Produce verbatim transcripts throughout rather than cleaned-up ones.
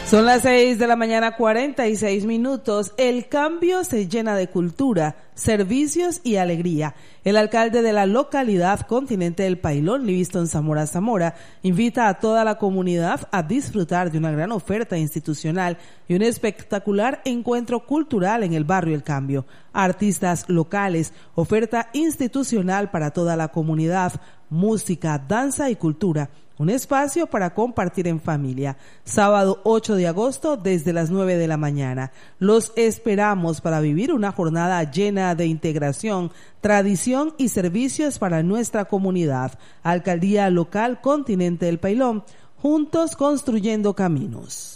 Son las seis de la mañana, cuarenta y seis minutos. El cambio se llena de cultura, servicios y alegría. El alcalde de la localidad Continente del Pailón, Livingston Zamora Zamora, invita a toda la comunidad a disfrutar de una gran oferta institucional y un espectacular encuentro cultural en el barrio El Cambio. Artistas locales, oferta institucional para toda la comunidad, música, danza y cultura. Un espacio para compartir en familia. Sábado ocho de agosto desde las nueve de la mañana. Los esperamos para vivir una jornada llena de integración, tradición y servicios para nuestra comunidad. Alcaldía Local Continente del Pailón, juntos construyendo caminos.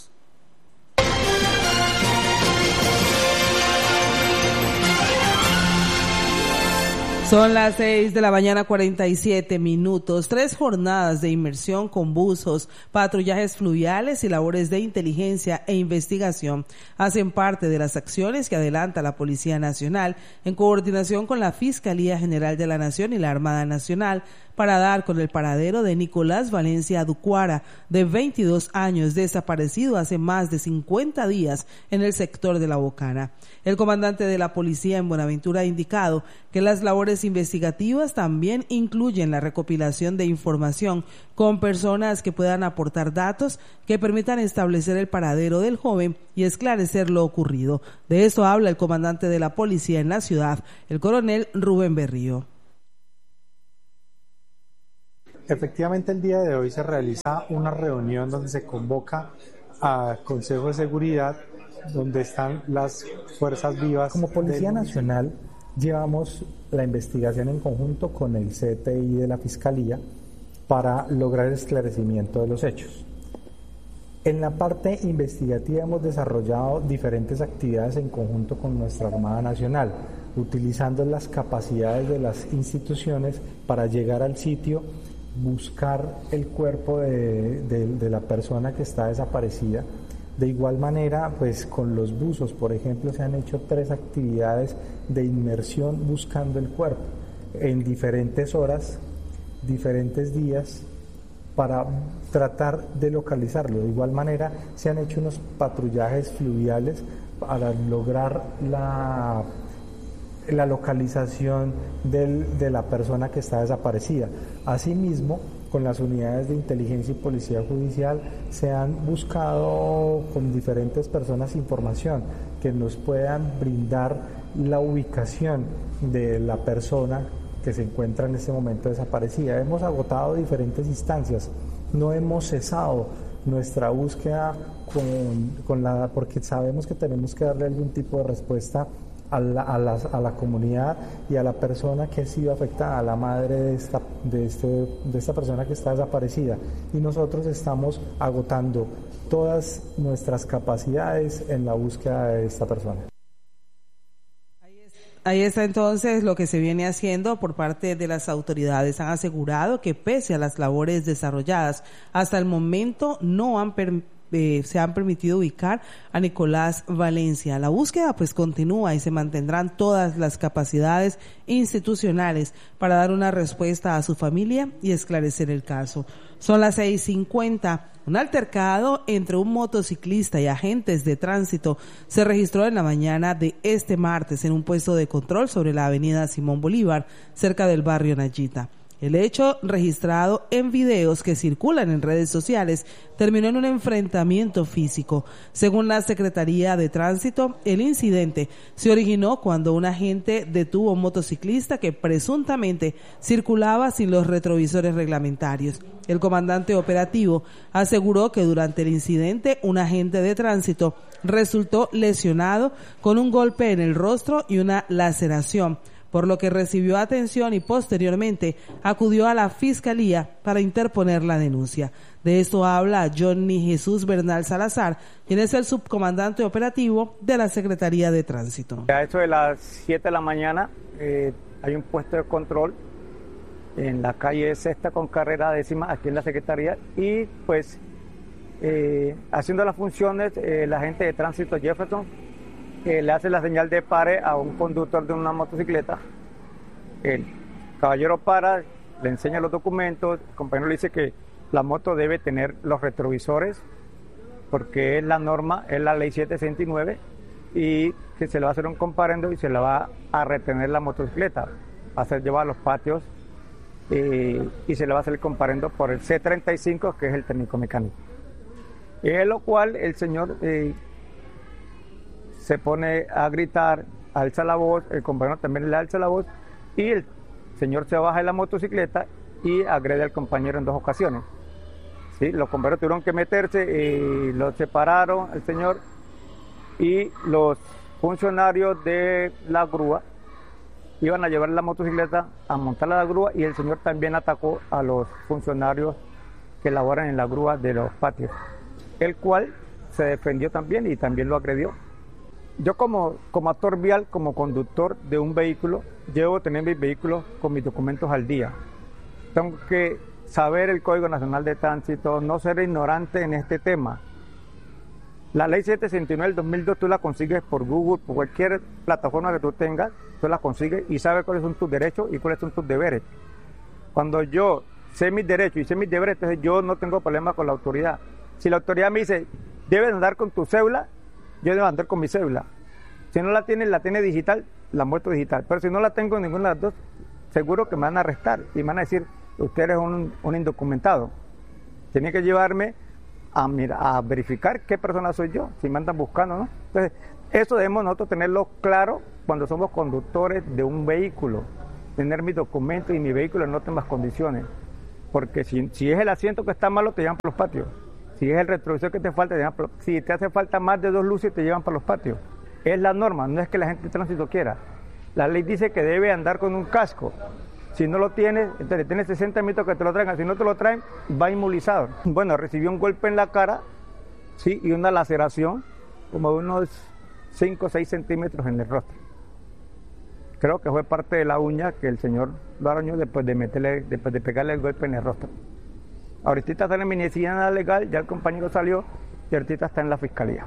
Son las seis de la mañana, cuarenta y siete minutos. Tres jornadas de inmersión con buzos, patrullajes fluviales y labores de inteligencia e investigación hacen parte de las acciones que adelanta la Policía Nacional en coordinación con la Fiscalía General de la Nación y la Armada Nacional para dar con el paradero de Nicolás Valencia Ducuara, de veintidós años, desaparecido hace más de cincuenta días en el sector de La Bocana. El comandante de la policía en Buenaventura ha indicado que las labores investigativas también incluyen la recopilación de información con personas que puedan aportar datos que permitan establecer el paradero del joven y esclarecer lo ocurrido. De eso habla el comandante de la policía en la ciudad, el coronel Rubén Berrío. Efectivamente, el día de hoy se realiza una reunión donde se convoca a Consejo de Seguridad, donde están las fuerzas vivas. Como Policía Nacional llevamos la investigación en conjunto con el C T I de la Fiscalía para lograr el esclarecimiento de los hechos. En la parte investigativa hemos desarrollado diferentes actividades en conjunto con nuestra Armada Nacional, utilizando las capacidades de las instituciones para llegar al sitio, buscar el cuerpo de, de, de la persona que está desaparecida. De igual manera, pues con los buzos, por ejemplo, se han hecho tres actividades de inmersión buscando el cuerpo en diferentes horas, diferentes días, para tratar de localizarlo. De igual manera, se han hecho unos patrullajes fluviales para lograr la la localización del, de la persona que está desaparecida. Asimismo, con las unidades de inteligencia y policía judicial se han buscado con diferentes personas información que nos puedan brindar la ubicación de la persona que se encuentra en este momento desaparecida. Hemos agotado diferentes instancias, no hemos cesado nuestra búsqueda con, con la, porque sabemos que tenemos que darle algún tipo de respuesta A la, a, la, a la comunidad y a la persona que ha sido afectada, a la madre de esta, de, este, de esta persona que está desaparecida. Y nosotros estamos agotando todas nuestras capacidades en la búsqueda de esta persona. Ahí está entonces lo que se viene haciendo por parte de las autoridades. Han asegurado que pese a las labores desarrolladas, hasta el momento no han permitido Eh, se han permitido ubicar a Nicolás Valencia. La búsqueda pues continúa y se mantendrán todas las capacidades institucionales para dar una respuesta a su familia y esclarecer el caso. Son las seis cincuenta. Un altercado entre un motociclista y agentes de tránsito se registró en la mañana de este martes en un puesto de control sobre la avenida Simón Bolívar, cerca del barrio Nayita. El hecho, registrado en videos que circulan en redes sociales, terminó en un enfrentamiento físico. Según la Secretaría de Tránsito, el incidente se originó cuando un agente detuvo a un motociclista que presuntamente circulaba sin los retrovisores reglamentarios. El comandante operativo aseguró que durante el incidente un agente de tránsito resultó lesionado con un golpe en el rostro y una laceración, por lo que recibió atención y posteriormente acudió a la Fiscalía para interponer la denuncia. De esto habla Johnny Jesús Bernal Salazar, quien es el subcomandante operativo de la Secretaría de Tránsito. A eso de las siete de la mañana eh, hay un puesto de control en la calle Sexta con carrera décima, aquí en la Secretaría, y pues eh, haciendo las funciones, eh, el agente de tránsito Jefferson Eh, le hace la señal de pare a un conductor de una motocicleta. El caballero para, le enseña los documentos, el compañero le dice que la moto debe tener los retrovisores porque es la norma, es la ley setecientos sesenta y nueve, y que se le va a hacer un comparendo y se le va a retener la motocicleta, va a ser llevada a los patios eh, y se le va a hacer el comparendo por el C treinta y cinco, que es el técnico mecánico. En lo cual el señor eh, se pone a gritar, alza la voz, el compañero también le alza la voz, y el señor se baja de la motocicleta y agrede al compañero en dos ocasiones. ¿Sí? Los compañeros tuvieron que meterse y lo separaron al señor, y los funcionarios de la grúa iban a llevar la motocicleta a montarla a la grúa, y el señor también atacó a los funcionarios que laboran en la grúa de los patios, el cual se defendió también y también lo agredió. Yo como, como actor vial, como conductor de un vehículo, debo tener mis vehículos con mis documentos al día. Tengo que saber el Código Nacional de Tránsito, no ser ignorante en este tema. La ley setecientos sesenta y nueve del dos mil dos tú la consigues por Google, por cualquier plataforma que tú tengas, tú la consigues y sabes cuáles son tus derechos y cuáles son tus deberes. Cuando yo sé mis derechos y sé mis deberes, entonces yo no tengo problema con la autoridad. Si la autoridad me dice, debes andar con tu cédula, yo debo andar con mi cédula. Si no la tiene, la tiene digital, la muestro digital. Pero si no la tengo en ninguna de las dos, seguro que me van a arrestar y me van a decir, usted es un, un indocumentado. Tiene que llevarme a, mira, a verificar qué persona soy yo, si me andan buscando, ¿no? Entonces, eso debemos nosotros tenerlo claro cuando somos conductores de un vehículo. Tener mis documentos y mi vehículo en óptimas condiciones. Porque si, si es el asiento que está malo, te llevan por los patios. Si es el retrovisor que te falta, te llevan por, si te hace falta más de dos luces, te llevan para los patios. Es la norma, no es que la gente de tránsito quiera. La ley dice que debe andar con un casco. Si no lo tienes, entonces tienes sesenta minutos que te lo traigan. Si no te lo traen, va inmovilizado. Bueno, recibió un golpe en la cara, sí, y una laceración como de unos cinco o seis centímetros en el rostro. Creo que fue parte de la uña que el señor lo arañó después de meterle, después de pegarle el golpe en el rostro. Ahorita está en medicina legal, ya el compañero salió y ahorita está en la fiscalía.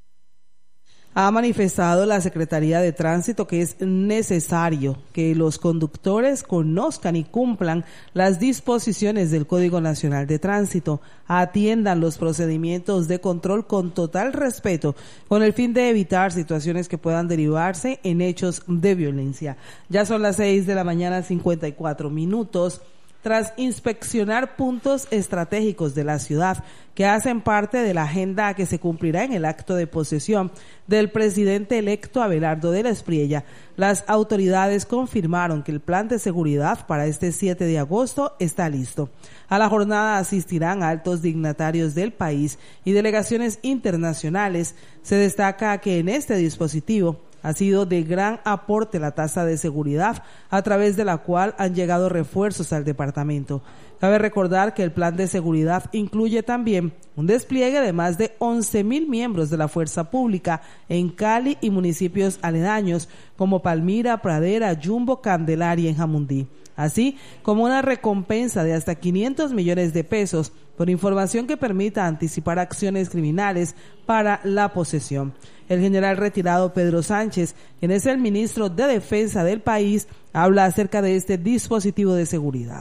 Ha manifestado la Secretaría de Tránsito que es necesario que los conductores conozcan y cumplan las disposiciones del Código Nacional de Tránsito, atiendan los procedimientos de control con total respeto, con el fin de evitar situaciones que puedan derivarse en hechos de violencia. Ya son las seis de la mañana, cincuenta y cuatro minutos. Tras inspeccionar puntos estratégicos de la ciudad que hacen parte de la agenda que se cumplirá en el acto de posesión del presidente electo Abelardo de la Espriella, las autoridades confirmaron que el plan de seguridad para este siete de agosto está listo. A la jornada asistirán altos dignatarios del país y delegaciones internacionales. Se destaca que en este dispositivo ha sido de gran aporte la tasa de seguridad, a través de la cual han llegado refuerzos al departamento. Cabe recordar que el plan de seguridad incluye también un despliegue de más de once mil miembros de la fuerza pública en Cali y municipios aledaños como Palmira, Pradera, Yumbo, Candelaria y Jamundí, así como una recompensa de hasta quinientos millones de pesos por información que permita anticipar acciones criminales para la posesión. El general retirado Pedro Sánchez, quien es el ministro de Defensa del país, habla acerca de este dispositivo de seguridad.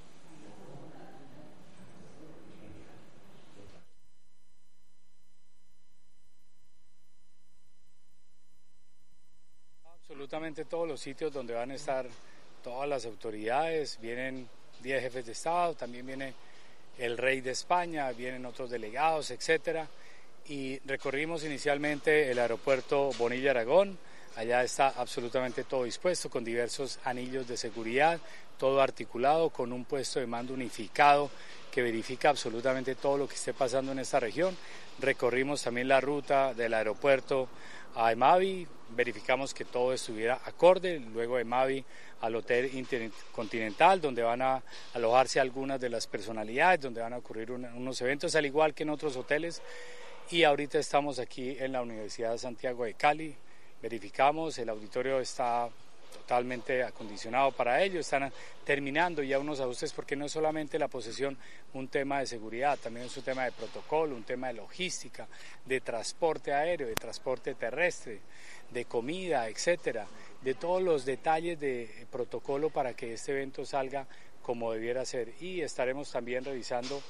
Absolutamente todos los sitios donde van a estar todas las autoridades, vienen diez jefes de Estado, también viene el rey de España, vienen otros delegados, etcétera. Y recorrimos inicialmente el aeropuerto Bonilla Aragón. Allá está absolutamente todo dispuesto, con diversos anillos de seguridad, todo articulado, con un puesto de mando unificado que verifica absolutamente todo lo que esté pasando en esta región. Recorrimos también la ruta del aeropuerto a Emavi, verificamos que todo estuviera acorde, luego de Emavi al Hotel Intercontinental, donde van a alojarse algunas de las personalidades, donde van a ocurrir una, unos eventos, al igual que en otros hoteles. Y ahorita estamos aquí en la Universidad de Santiago de Cali, verificamos, el auditorio está totalmente acondicionado para ello, están terminando ya unos ajustes porque no es solamente la posesión un tema de seguridad, también es un tema de protocolo, un tema de logística, de transporte aéreo, de transporte terrestre, de comida, etcétera, de todos los detalles de protocolo para que este evento salga como debiera ser. Y estaremos también revisando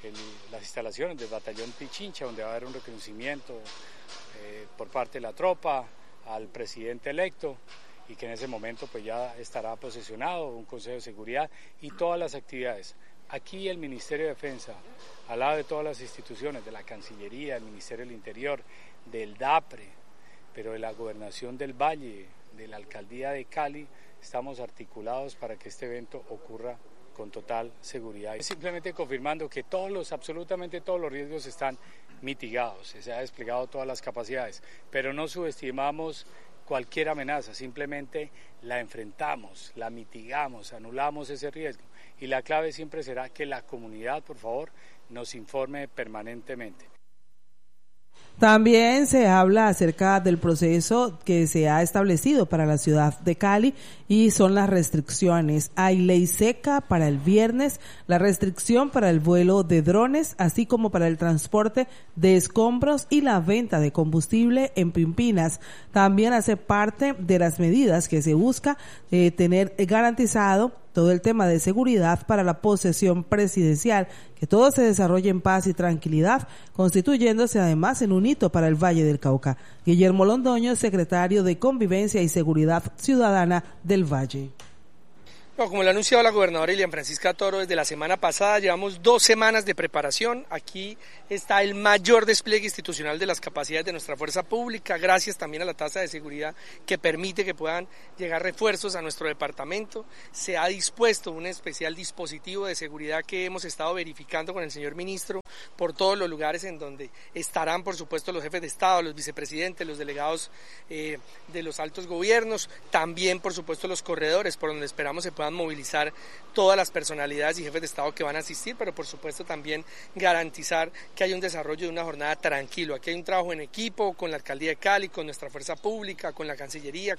el, las instalaciones del batallón Pichincha, donde va a haber un reconocimiento eh, por parte de la tropa al presidente electo, y que en ese momento pues ya estará posesionado un Consejo de Seguridad y todas las actividades. Aquí el Ministerio de Defensa, al lado de todas las instituciones, de la Cancillería, del Ministerio del Interior, del DAPRE, pero de la Gobernación del Valle, de la Alcaldía de Cali, estamos articulados para que este evento ocurra con total seguridad. Simplemente confirmando que todos los, absolutamente todos los riesgos están mitigados, se han desplegado todas las capacidades, pero no subestimamos cualquier amenaza, simplemente la enfrentamos, la mitigamos, anulamos ese riesgo. Y la clave siempre será que la comunidad, por favor, nos informe permanentemente. También se habla acerca del proceso que se ha establecido para la ciudad de Cali y son las restricciones. Hay ley seca para el viernes, la restricción para el vuelo de drones, así como para el transporte de escombros y la venta de combustible en Pimpinas. También hace parte de las medidas que se busca eh, tener garantizado todo el tema de seguridad para la posesión presidencial, que todo se desarrolle en paz y tranquilidad, constituyéndose además en un hito para el Valle del Cauca. Guillermo Londoño, secretario de Convivencia y Seguridad Ciudadana del Valle. Bueno, como lo ha anunciado la gobernadora Ilian Francisca Toro desde la semana pasada, llevamos dos semanas de preparación. Aquí está el mayor despliegue institucional de las capacidades de nuestra fuerza pública, gracias también a la tasa de seguridad que permite que puedan llegar refuerzos a nuestro departamento. Se ha dispuesto un especial dispositivo de seguridad que hemos estado verificando con el señor ministro por todos los lugares en donde estarán, por supuesto, los jefes de Estado, los vicepresidentes, los delegados eh, de los altos gobiernos, también, por supuesto, los corredores, por donde esperamos se puedan movilizar todas las personalidades y jefes de Estado que van a asistir, pero por supuesto también garantizar que haya un desarrollo de una jornada tranquilo. Aquí hay un trabajo en equipo con la Alcaldía de Cali, con nuestra fuerza pública, con la Cancillería,